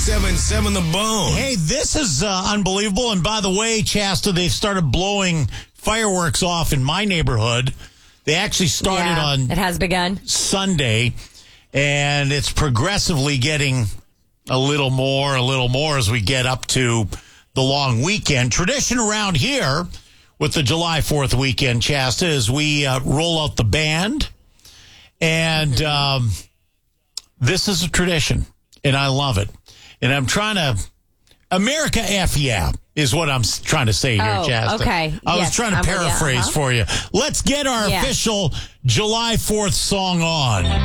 97.7 The Bone. Hey, this is unbelievable. And by the way, Chasta, they've started blowing fireworks off in my neighborhood. They actually started on it has begun Sunday, and it's progressively getting a little more as we get up to the long weekend. Tradition around here with the July 4th weekend, Chasta, is we roll out the band, and this is a tradition, and I love it. And I'm trying to... America F yeah is what I'm trying to say here, Chasta. Okay. I was trying to paraphrase for you. Let's get our official July 4th song on.